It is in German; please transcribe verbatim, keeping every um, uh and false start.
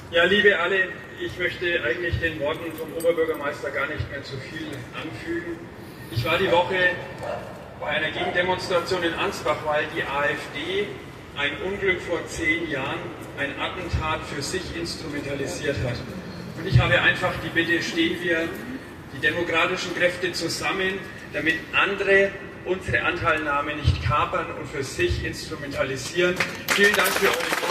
Ja, liebe alle, ich möchte eigentlich den Worten vom Oberbürgermeister gar nicht mehr zu viel anfügen. Ich war die Woche bei einer Gegendemonstration in Ansbach, weil die AfD ein Unglück vor zehn Jahren, ein Attentat für sich instrumentalisiert hat. Und ich habe einfach die Bitte, stehen wir, die demokratischen Kräfte zusammen, damit andere unsere Anteilnahme nicht kapern und für sich instrumentalisieren. Vielen Dank für eure